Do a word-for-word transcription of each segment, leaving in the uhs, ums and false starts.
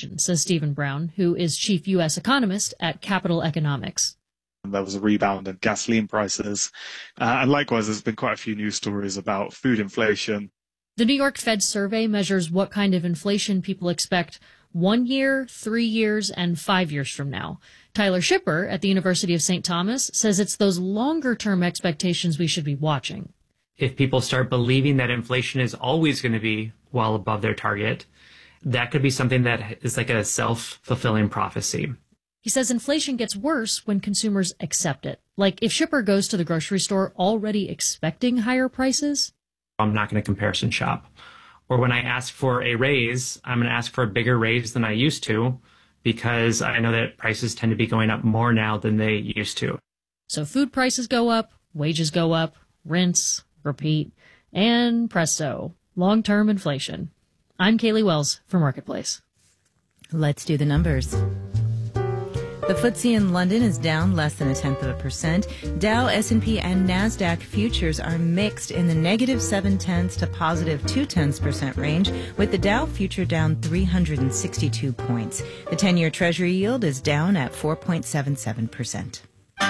inflation, says Stephen Brown, who is chief U S economist at Capital Economics. There was a rebound in gasoline prices. Uh, and likewise, there's been quite a few news stories about food inflation. The New York Fed survey measures what kind of inflation people expect one year, three years, and five years from now. Tyler Schipper at the University of Saint Thomas says it's those longer-term expectations we should be watching. If people start believing that inflation is always going to be well above their target, that could be something that is like a self-fulfilling prophecy. He says inflation gets worse when consumers accept it. Like if Schipper goes to the grocery store already expecting higher prices. I'm not going to comparison shop. Or when I ask for a raise, I'm going to ask for a bigger raise than I used to because I know that prices tend to be going up more now than they used to. So food prices go up, wages go up, rinse, repeat, and presto, long-term inflation. I'm Kaylee Wells for Marketplace. Let's do the numbers. The F T S E in London is down less than a tenth of a percent. Dow, S and P, and NASDAQ futures are mixed in the negative seven tenths to positive two tenths percent range, with the Dow future down three hundred sixty-two points. The ten-year Treasury yield is down at four point seven seven percent.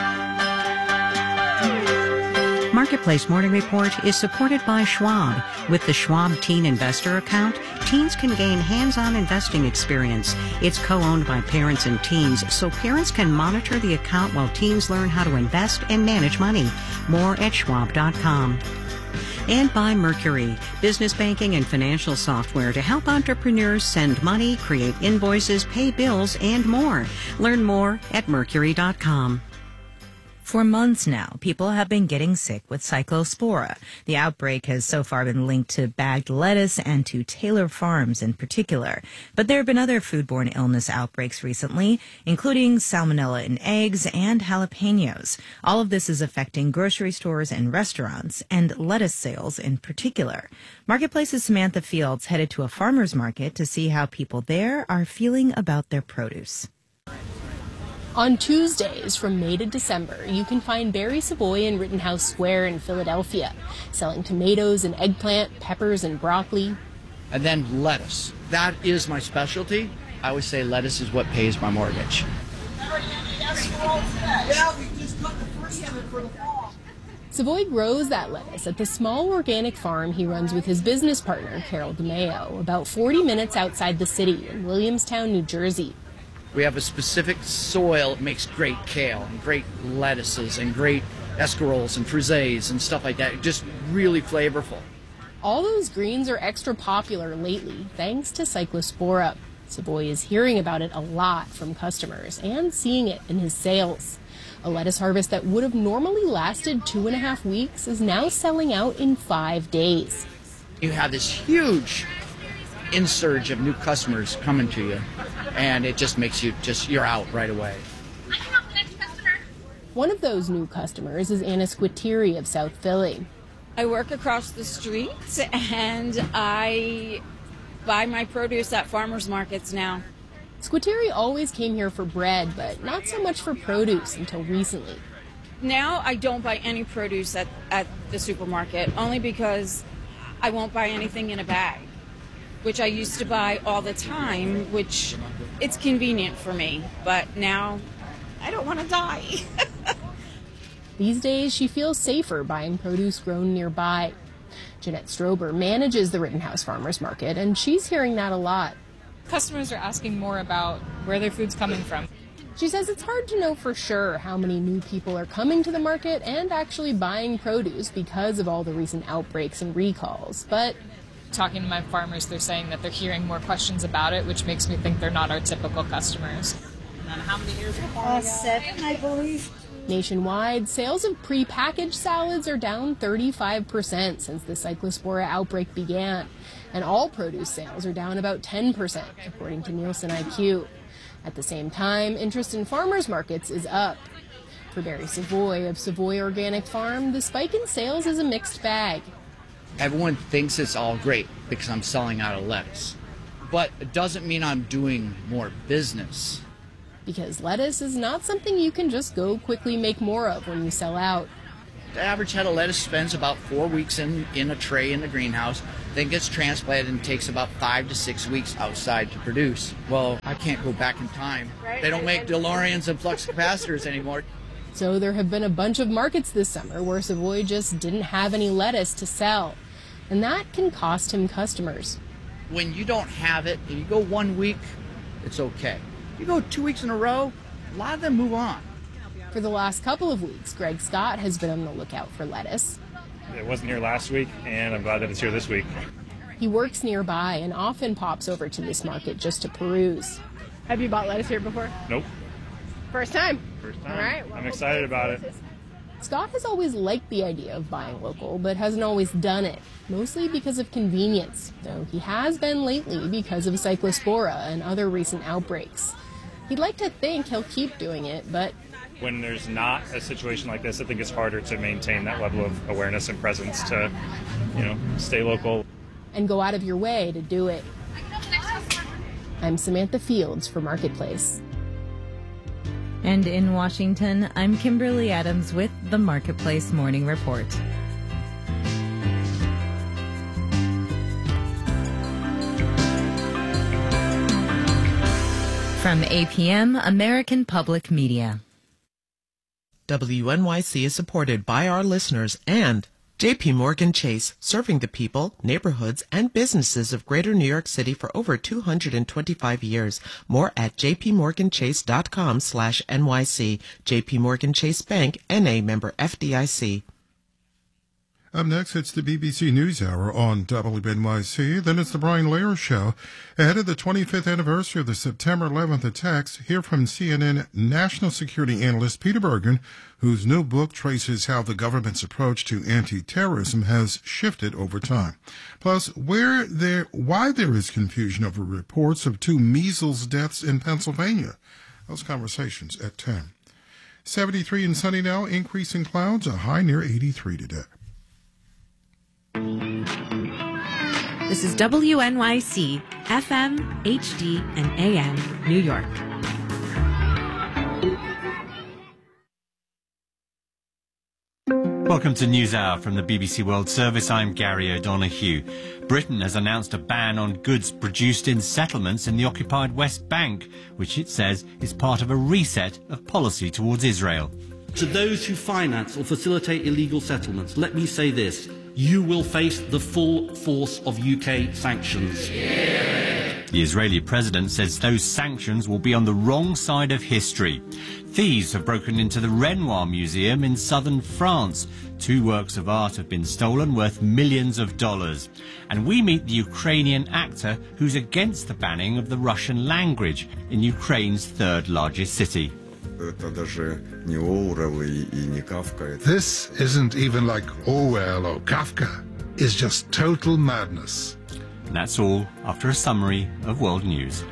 Marketplace Morning Report is supported by Schwab. With the Schwab Teen Investor Account, teens can gain hands-on investing experience. It's co-owned by parents and teens, so parents can monitor the account while teens learn how to invest and manage money. More at schwab dot com. And by Mercury, business banking and financial software to help entrepreneurs send money, create invoices, pay bills, and more. Learn more at mercury dot com. For months now, people have been getting sick with Cyclospora. The outbreak has so far been linked to bagged lettuce and to Taylor Farms in particular. But there have been other foodborne illness outbreaks recently, including salmonella in eggs and jalapenos. All of this is affecting grocery stores and restaurants, and lettuce sales in particular. Marketplace's Samantha Fields headed to a farmer's market to see how people there are feeling about their produce. On Tuesdays from May to December, you can find Barry Savoy in Rittenhouse Square in Philadelphia, selling tomatoes and eggplant, peppers and broccoli. And then lettuce. That is my specialty. I always say lettuce is what pays my mortgage. Savoy grows that lettuce at the small organic farm he runs with his business partner, Carol DeMeo, about forty minutes outside the city in Williamstown, New Jersey. We have a specific soil that makes great kale and great lettuces and great escarols and frises and stuff like that. Just really flavorful. All those greens are extra popular lately thanks to Cyclospora. Savoy is hearing about it a lot from customers and seeing it in his sales. A lettuce harvest that would have normally lasted two and a half weeks is now selling out in five days. You have this huge insurge of new customers coming to you, and it just makes you just, you're out right away. I can help the next customer. One of those new customers is Anna Squitieri of South Philly. I work across the street, and I buy my produce at farmers markets now. Squitieri always came here for bread, but not so much for produce until recently. Now I don't buy any produce at, at the supermarket, only because I won't buy anything in a bag, which I used to buy all the time, which it's convenient for me. But now I don't want to die. These days, she feels safer buying produce grown nearby. Jeanette Strober manages the Rittenhouse Farmers Market, and she's hearing that a lot. Customers are asking more about where their food's coming from. She says it's hard to know for sure how many new people are coming to the market and actually buying produce because of all the recent outbreaks and recalls, but talking to my farmers, they're saying that they're hearing more questions about it, which makes me think they're not our typical customers. And then how many years before? Uh, seven, I believe. Nationwide, sales of prepackaged salads are down thirty-five percent since the Cyclospora outbreak began, and all produce sales are down about ten percent, according to Nielsen I Q. At the same time, interest in farmers markets is up. For Barry Savoy of Savoy Organic Farm, the spike in sales is a mixed bag. Everyone thinks it's all great because I'm selling out of lettuce, but it doesn't mean I'm doing more business. Because lettuce is not something you can just go quickly make more of when you sell out. The average head of lettuce spends about four weeks in, in a tray in the greenhouse, then gets transplanted and takes about five to six weeks outside to produce. Well, I can't go back in time. They don't make DeLoreans and flux capacitors anymore. So there have been a bunch of markets this summer where Savoy just didn't have any lettuce to sell. And that can cost him customers. When you don't have it, if you go one week, it's okay. If you go two weeks in a row, a lot of them move on. For the last couple of weeks, Greg Scott has been on the lookout for lettuce. It wasn't here last week, and I'm glad that it's here this week. He works nearby and often pops over to this market just to peruse. Have you bought lettuce here before? Nope. First time? First time. All right. Well, I'm excited about it. Scott has always liked the idea of buying local, but hasn't always done it, mostly because of convenience, though he has been lately because of Cyclospora and other recent outbreaks. He'd like to think he'll keep doing it, but when there's not a situation like this, I think it's harder to maintain that level of awareness and presence to, you know, stay local. And go out of your way to do it. I'm Samantha Fields for Marketplace. And in Washington, I'm Kimberly Adams with the Marketplace Morning Report. From A P M, American Public Media. W N Y C is supported by our listeners and J P Morgan Chase, serving the people, neighborhoods, and businesses of Greater New York City for over two hundred twenty-five years. More at jpmorganchase.com slash NYC. J P Morgan Chase Bank, N A member F D I C. Up next, it's the B B C NewsHour on W N Y C. Then it's the Brian Lehrer Show. Ahead of the twenty-fifth anniversary of the September eleventh attacks, hear from C N N national security analyst Peter Bergen, whose new book traces how the government's approach to anti-terrorism has shifted over time. Plus, where there, why there is confusion over reports of two measles deaths in Pennsylvania. Those conversations at ten. seventy-three and sunny now, increasing clouds, a high near eighty-three today. This is W N Y C, F M, H D, and A M, New York. Welcome to NewsHour from the B B C World Service. I'm Gary O'Donoghue. Britain has announced a ban on goods produced in settlements in the occupied West Bank, which it says is part of a reset of policy towards Israel. To those who finance or facilitate illegal settlements, let me say this. You will face the full force of U K sanctions. Yeah. The Israeli president says those sanctions will be on the wrong side of history. Thieves have broken into the Renoir Museum in southern France. Two works of art have been stolen worth millions of dollars. And we meet the Ukrainian actor who's against the banning of the Russian language in Ukraine's third largest city. This isn't even like Orwell or Kafka. It's just total madness. And that's all after a summary of world news.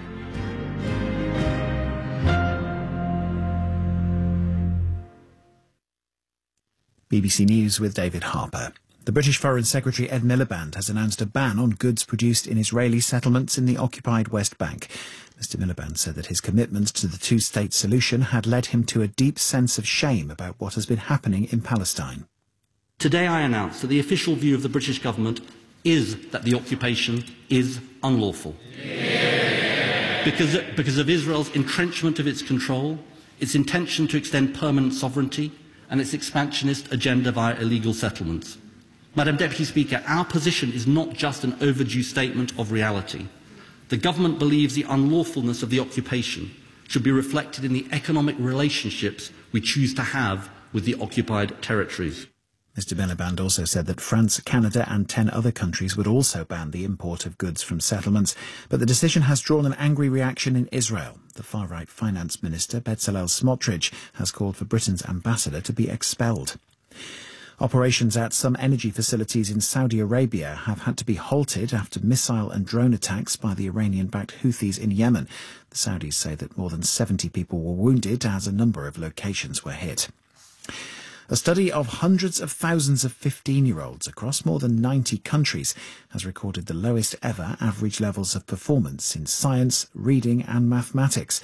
B B C News with David Harper. The British Foreign Secretary Ed Miliband has announced a ban on goods produced in Israeli settlements in the occupied West Bank. Mister Miliband said that his commitment to the two-state solution had led him to a deep sense of shame about what has been happening in Palestine. Today I announce that the official view of the British government is that the occupation is unlawful. Yeah. Because, because of Israel's entrenchment of its control, its intention to extend permanent sovereignty, and its expansionist agenda via illegal settlements. Madam Deputy Speaker, our position is not just an overdue statement of reality. The government believes the unlawfulness of the occupation should be reflected in the economic relationships we choose to have with the occupied territories. Mister Miliband also said that France, Canada and ten other countries would also ban the import of goods from settlements, but the decision has drawn an angry reaction in Israel. The far-right finance minister, Bezalel Smotrich, has called for Britain's ambassador to be expelled. Operations at some energy facilities in Saudi Arabia have had to be halted after missile and drone attacks by the Iranian-backed Houthis in Yemen. The Saudis say that more than seventy people were wounded as a number of locations were hit. A study of hundreds of thousands of fifteen-year-olds across more than ninety countries has recorded the lowest ever average levels of performance in science, reading and mathematics.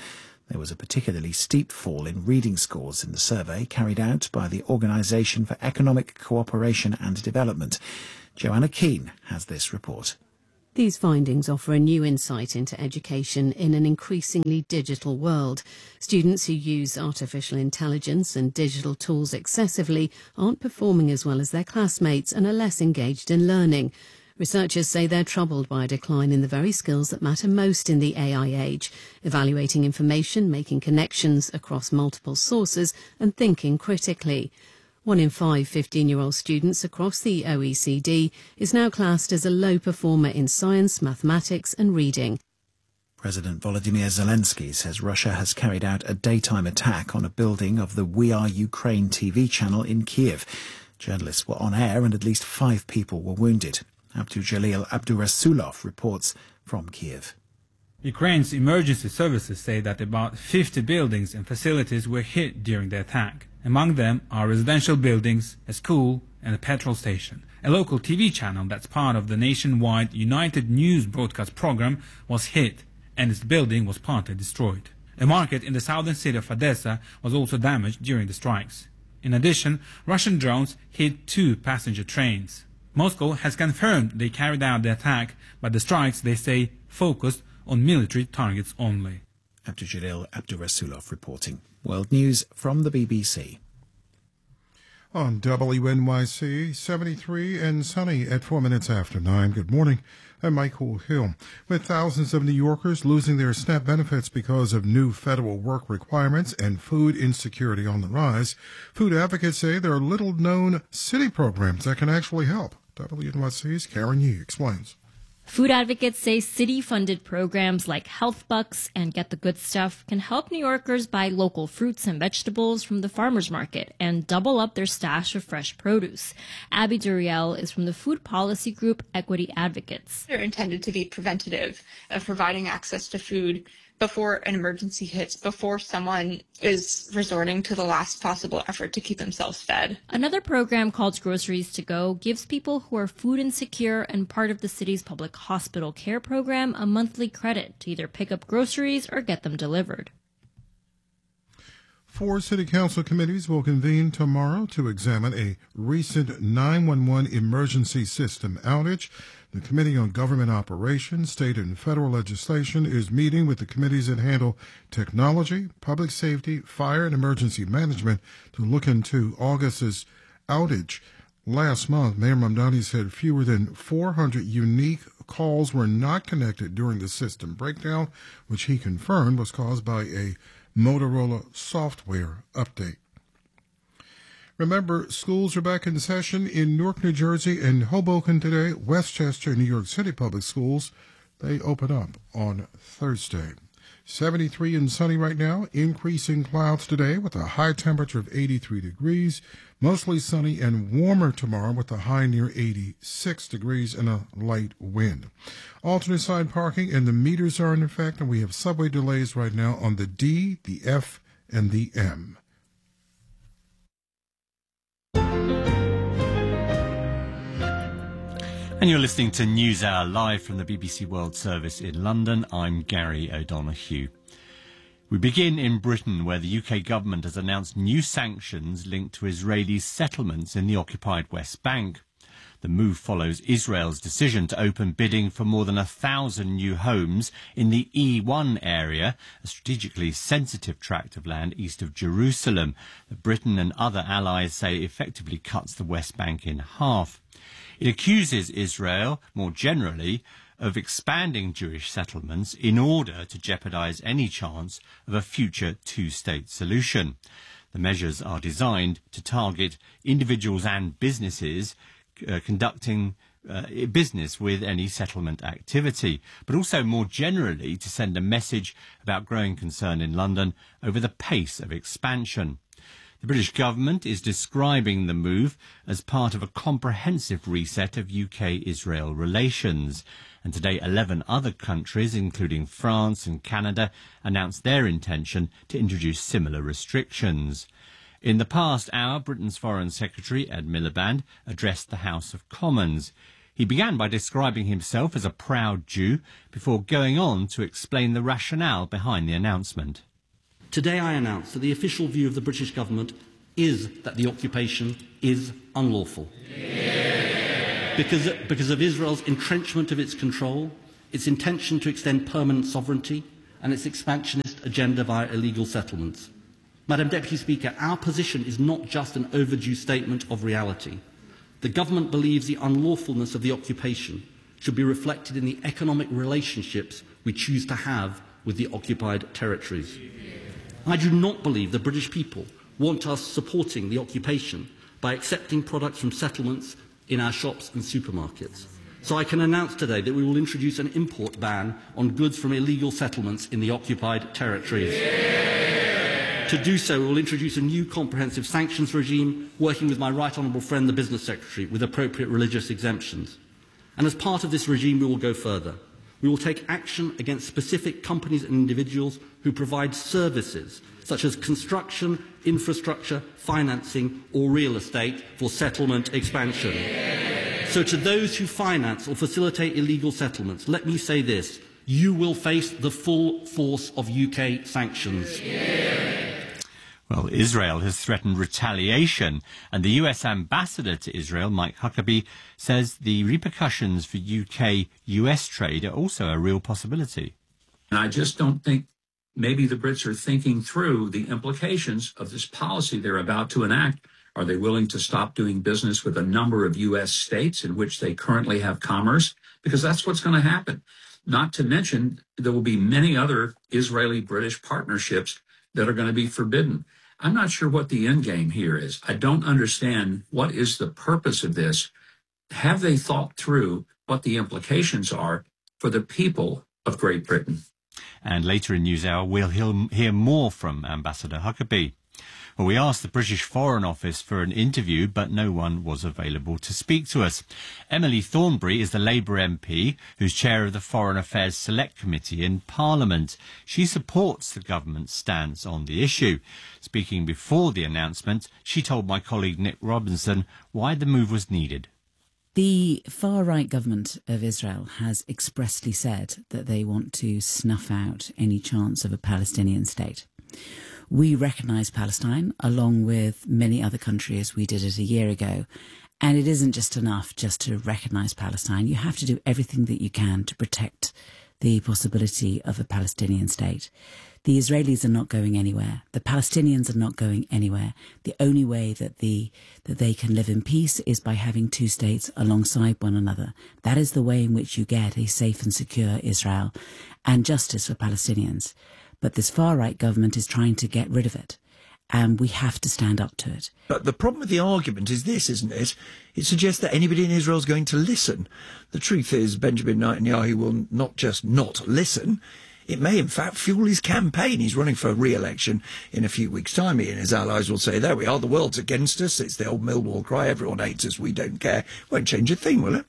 There was a particularly steep fall in reading scores in the survey carried out by the Organisation for Economic Cooperation and Development. Joanna Keane has this report. These findings offer a new insight into education in an increasingly digital world. Students who use artificial intelligence and digital tools excessively aren't performing as well as their classmates and are less engaged in learning. Researchers say they're troubled by a decline in the very skills that matter most in the A I age: evaluating information, making connections across multiple sources, and thinking critically. One in five fifteen-year-old students across the O E C D is now classed as a low performer in science, mathematics and reading. President Volodymyr Zelensky says Russia has carried out a daytime attack on a building of the We Are Ukraine T V channel in Kiev. Journalists were on air and at least five people were wounded. Abdujalil Abdurasulov reports from Kiev. Ukraine's emergency services say that about fifty buildings and facilities were hit during the attack. Among them are residential buildings, a school and a petrol station. A local T V channel that's part of the nationwide United News broadcast program was hit and its building was partly destroyed. A market in the southern city of Odessa was also damaged during the strikes. In addition, Russian drones hit two passenger trains. Moscow has confirmed they carried out the attack, but the strikes, they say, focused on military targets only. Abdujalil Abdurasulov reporting. World News from the B B C. On W N Y C, seventy-three and sunny at four minutes after nine. Good morning. I'm Michael Hill. With thousands of New Yorkers losing their SNAP benefits because of new federal work requirements and food insecurity on the rise, food advocates say there are little-known city programs that can actually help. W N Y C's Karen Yee explains. Food advocates say city-funded programs like Health Bucks and Get the Good Stuff can help New Yorkers buy local fruits and vegetables from the farmers market and double up their stash of fresh produce. Abby Duriel is from the food policy group Equity Advocates. They're intended to be preventative of providing access to food before an emergency hits, before someone is resorting to the last possible effort to keep themselves fed. Another program called Groceries to Go gives people who are food insecure and part of the city's public hospital care program a monthly credit to either pick up groceries or get them delivered. Four city council committees will convene tomorrow to examine a recent nine one one emergency system outage. The Committee on Government Operations, State and Federal Legislation is meeting with the committees that handle technology, public safety, fire, and emergency management to look into August's outage. Last month, Mayor Mamdani said fewer than four hundred unique calls were not connected during the system breakdown, which he confirmed was caused by a Motorola software update. Remember, schools are back in session in Newark, New Jersey, and Hoboken today. Westchester, New York City Public Schools, they open up on Thursday. seventy-three and sunny right now, increasing clouds today with a high temperature of eighty-three degrees. Mostly sunny and warmer tomorrow with a high near eighty-six degrees and a light wind. Alternate side parking and the meters are in effect, and we have subway delays right now on the D, the F, and the M. And you're listening to NewsHour live from the B B C World Service in London. I'm Gary O'Donoghue. We begin in Britain, where the U K government has announced new sanctions linked to Israeli settlements in the occupied West Bank. The move follows Israel's decision to open bidding for more than a thousand new homes in the E one area, a strategically sensitive tract of land east of Jerusalem that Britain and other allies say effectively cuts the West Bank in half. It accuses Israel, more generally, of expanding Jewish settlements in order to jeopardize any chance of a future two-state solution. The measures are designed to target individuals and businesses uh, conducting uh, business with any settlement activity, but also more generally to send a message about growing concern in London over the pace of expansion. The British government is describing the move as part of a comprehensive reset of U K-Israel relations. And today, eleven other countries, including France and Canada, announced their intention to introduce similar restrictions. In the past hour, Britain's Foreign Secretary, Ed Miliband, addressed the House of Commons. He began by describing himself as a proud Jew, before going on to explain the rationale behind the announcement. Today I announce that the official view of the British government is that the occupation is unlawful. Yeah. Because, because of Israel's entrenchment of its control, its intention to extend permanent sovereignty, and its expansionist agenda via illegal settlements. Madam Deputy Speaker, our position is not just an overdue statement of reality. The government believes the unlawfulness of the occupation should be reflected in the economic relationships we choose to have with the occupied territories. I do not believe the British people want us supporting the occupation by accepting products from settlements in our shops and supermarkets. So I can announce today that we will introduce an import ban on goods from illegal settlements in the occupied territories. Yeah. To do so, we will introduce a new comprehensive sanctions regime, working with my right honourable friend, the Business Secretary, with appropriate religious exemptions. And as part of this regime, we will go further. We will take action against specific companies and individuals who provide services such as construction, infrastructure, financing or real estate for settlement expansion. Yeah. So to those who finance or facilitate illegal settlements, let me say this: you will face the full force of U K sanctions. Yeah. Well, Israel has threatened retaliation, and the U S ambassador to Israel, Mike Huckabee, says the repercussions for U K U S trade are also a real possibility. And I just don't think maybe the Brits are thinking through the implications of this policy they're about to enact. Are they willing to stop doing business with a number of U S states in which they currently have commerce? Because that's what's going to happen. Not to mention, there will be many other Israeli-British partnerships that are going to be forbidden. I'm not sure what the end game here is. I don't understand what is the purpose of this. Have they thought through what the implications are for the people of Great Britain? And later in NewsHour, we'll hear more from Ambassador Huckabee. Well, we asked the British Foreign Office for an interview, but no one was available to speak to us. Emily Thornberry is the Labour M P who's chair of the Foreign Affairs Select Committee in Parliament. She supports the government's stance on the issue. Speaking before the announcement, she told my colleague Nick Robinson why the move was needed. The far-right government of Israel has expressly said that they want to snuff out any chance of a Palestinian state. We recognise Palestine, along with many other countries. We did it a year ago. And it isn't just enough just to recognise Palestine. You have to do everything that you can to protect the possibility of a Palestinian state. The Israelis are not going anywhere. The Palestinians are not going anywhere. The only way that the that they can live in peace is by having two states alongside one another. That is the way in which you get a safe and secure Israel and justice for Palestinians. But this far-right government is trying to get rid of it, and we have to stand up to it. But the problem with the argument is this, isn't it? It suggests that anybody in Israel is going to listen. The truth is, Benjamin Netanyahu will not just not listen. It may, in fact, fuel his campaign. He's running for re-election in a few weeks' time. He and his allies will say, there we are, the world's against us. It's the old Millwall cry, everyone hates us, we don't care. Won't change a thing, will it?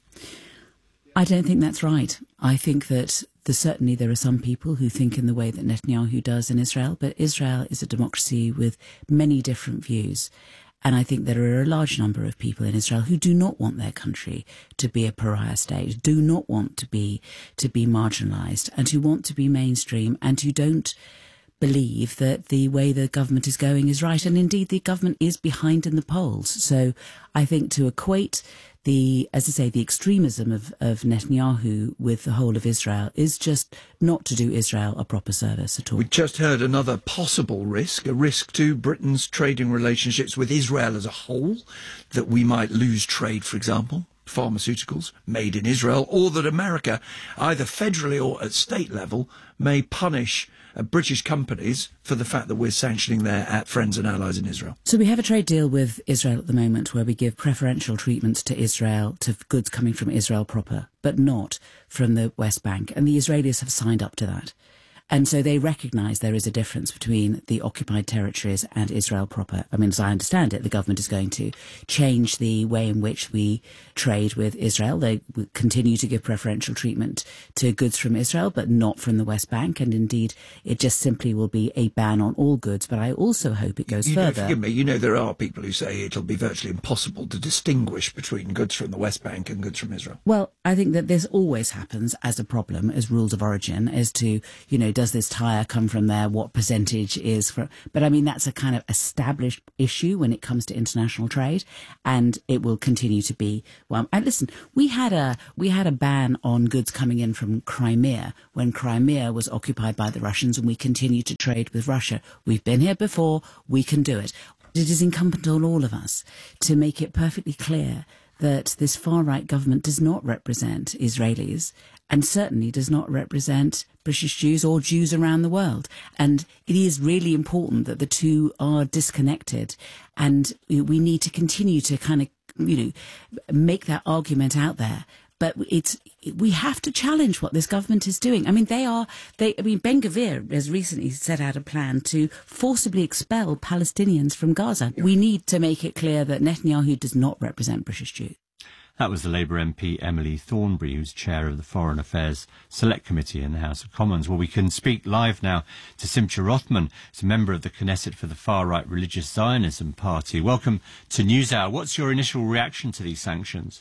I don't think that's right. I think that the, certainly there are some people who think in the way that Netanyahu does in Israel, but Israel is a democracy with many different views. And I think there are a large number of people in Israel who do not want their country to be a pariah state, do not want to be to be marginalised, and who want to be mainstream, and who don't believe that the way the government is going is right. And indeed, the government is behind in the polls. So I think to equate the, as I say, the extremism of, of Netanyahu with the whole of Israel is just not to do Israel a proper service at all. We just heard another possible risk, a risk to Britain's trading relationships with Israel as a whole, that we might lose trade, for example, pharmaceuticals made in Israel, or that America, either federally or at state level, may punish uh, British companies for the fact that we're sanctioning their uh, friends and allies in Israel. So we have a trade deal with Israel at the moment where we give preferential treatment to Israel, to goods coming from Israel proper, but not from the West Bank. And the Israelis have signed up to that. And so they recognise there is a difference between the occupied territories and Israel proper. I mean, as I understand it, the government is going to change the way in which we trade with Israel. They will continue to give preferential treatment to goods from Israel, but not from the West Bank. And indeed, it just simply will be a ban on all goods. But I also hope it goes you further. Know, forgive me, you know, there are people who say it'll be virtually impossible to distinguish between goods from the West Bank and goods from Israel. Well, I think that this always happens as a problem, as rules of origin, as to, you know, does this tire come from there? What percentage is for? But I mean, that's a kind of established issue when it comes to international trade, and it will continue to be. Well, and listen, we had a we had a ban on goods coming in from Crimea when Crimea was occupied by the Russians, and we continue to trade with Russia. We've been here before. We can do it. It is incumbent on all of us to make it perfectly clear that this far-right government does not represent Israelis and certainly does not represent British Jews or Jews around the world. And it is really important that the two are disconnected, and we need to continue to kind of, you know, make that argument out there. But it's we have to challenge what this government is doing. I mean, they are they. I mean, Ben Gvir has recently set out a plan to forcibly expel Palestinians from Gaza. We need to make it clear that Netanyahu does not represent British Jews. That was the Labour M P Emily Thornberry, who's chair of the Foreign Affairs Select Committee in the House of Commons. Well, we can speak live now to Simcha Rothman, who's a member of the Knesset for the far-right Religious Zionism Party. Welcome to NewsHour. What's your initial reaction to these sanctions?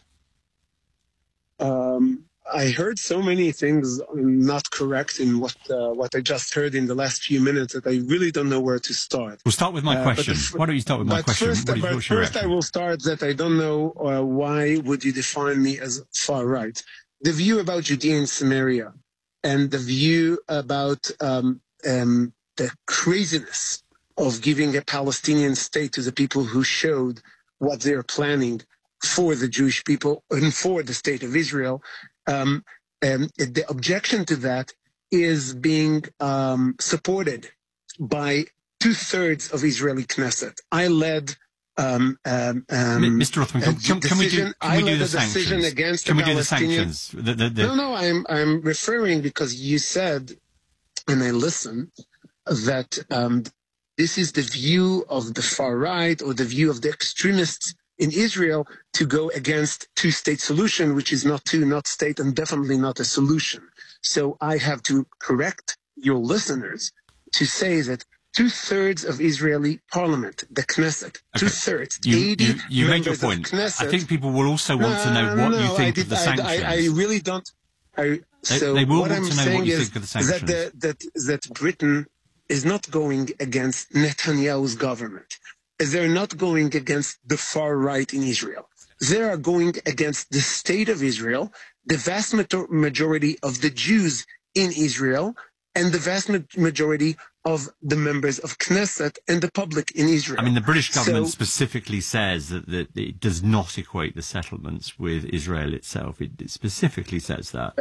Um, I heard so many things not correct in what uh, what I just heard in the last few minutes that I really don't know where to start. We'll start with my question. Uh, the, Why don't you start with my question? First, what is, but first I will start that I don't know uh, why would you define me as far right. The view about Judea and Samaria and the view about um, um, the craziness of giving a Palestinian state to the people who showed what they're planning for the Jewish people and for the state of Israel. Um, and the objection to that is being um, supported by two-thirds of Israeli Knesset. I led um, um, um, Mister Rothman, can, can, can we do, can we do the sanctions? Against can the we do the sanctions? The, the, the... No, no, I'm, I'm referring because you said, and I listened, that um, this is the view of the far right or the view of the extremists in Israel to go against two-state solution, which is not two, not state, and definitely not a solution. So I have to correct your listeners to say that two-thirds of Israeli parliament, the Knesset, okay. two-thirds, you, eighty you, you made your point. Knesset, I think people will also want no, to know what no, you think did, of the I, sanctions. I, I really don't. I, so they, they will what want I'm to know saying what you is think of the sanctions. That, the, that, that Britain is not going against Netanyahu's government. They're not going against the far right in Israel. They are going against the state of Israel, the vast majority of the Jews in Israel, and the vast majority of the members of Knesset and the public in Israel. I mean, the British government so, specifically says that, that it does not equate the settlements with Israel itself. It, it specifically says that.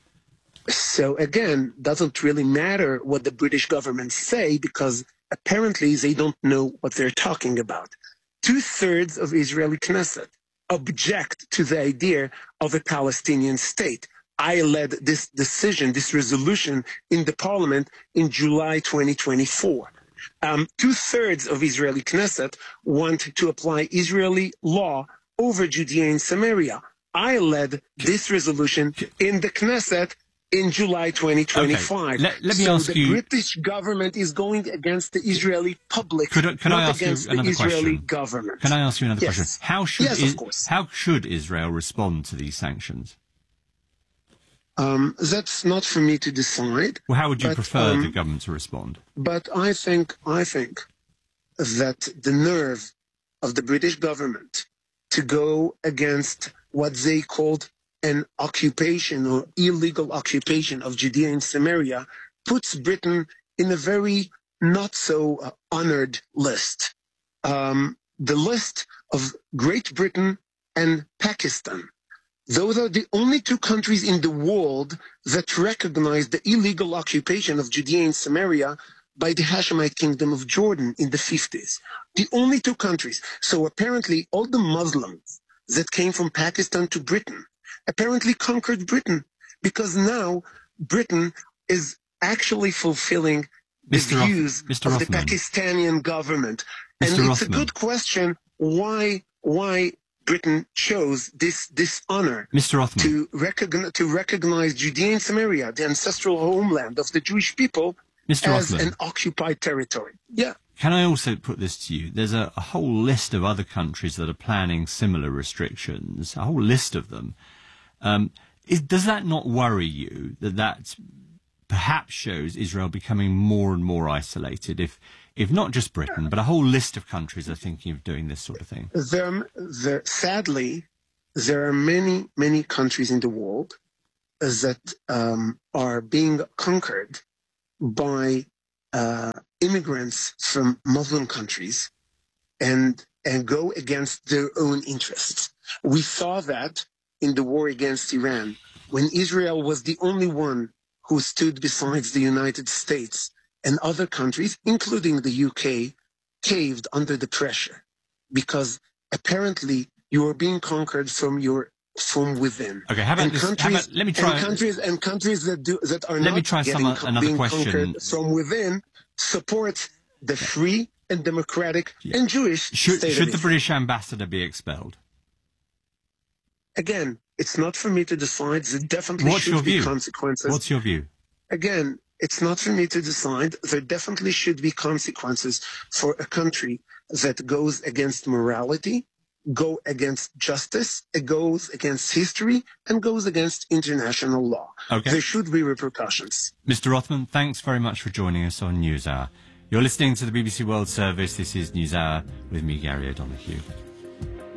So again, doesn't really matter what the British government say because apparently they don't know what they're talking about. Two-thirds of Israeli Knesset object to the idea of a Palestinian state. I led this decision, this resolution in the parliament in July twenty twenty-four. Um, two-thirds of Israeli Knesset want to apply Israeli law over Judea and Samaria. I led this resolution in the Knesset in July twenty twenty-five. Okay. Let, let me so ask the you, British government is going against the Israeli public, could I, can not I ask against you another the Israeli question? government. Can I ask you another yes. question? How should, yes, is, of course. how should Israel respond to these sanctions? Um, that's not for me to decide. Well, how would you but, prefer um, the government to respond? But I think, I think that the nerve of the British government to go against what they called an occupation or illegal occupation of Judea and Samaria puts Britain in a very not so uh, honored list. Um, the list of Great Britain and Pakistan. Those are the only two countries in the world that recognize the illegal occupation of Judea and Samaria by the Hashemite Kingdom of Jordan in the fifties. The only two countries. So apparently all the Muslims that came from Pakistan to Britain apparently conquered Britain because now Britain is actually fulfilling the Mister views Roth- Mister of Rothman. the Pakistani government. Mister And it's Rothman. a good question why why Britain chose this dishonor Mister Rothman. to recognize to recognize Judea and Samaria, the ancestral homeland of the Jewish people, Mister as Rothman. an occupied territory. Yeah. Can I also put this to you? There's a, a whole list of other countries that are planning similar restrictions, a whole list of them. Um, is, does that not worry you that that's perhaps shows Israel becoming more and more isolated, if if not just Britain, but a whole list of countries are thinking of doing this sort of thing? There, there, sadly, there are many, many countries in the world that um, are being conquered by uh, immigrants from Muslim countries and and go against their own interests. We saw that in the war against Iran, when Israel was the only one who stood besides the United States, and other countries, including the U K, caved under the pressure because apparently you are being conquered from your from within. Okay, how about and this? Countries, how about, let me try. And countries and countries that do that are let not me try getting, some, another being question. conquered from within support the free and democratic yeah. and Jewish should, state should of the Israel. British ambassador be expelled? Again, it's not for me to decide. There definitely What's should your be view? consequences. What's your view? Again, it's not for me to decide. There definitely should be consequences for a country that goes against morality, go against justice, it goes against history, and goes against international law. Okay. There should be repercussions. Mister Rothman, thanks very much for joining us on NewsHour. You're listening to the B B C World Service. This is NewsHour with me, Gary O'Donoghue.